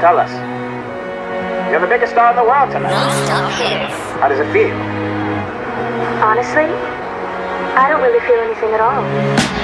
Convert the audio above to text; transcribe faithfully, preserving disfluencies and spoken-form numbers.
tell us. You're the biggest star in the world tonight. Non-stop hits. How does it feel? Honestly, I don't really feel anything at all.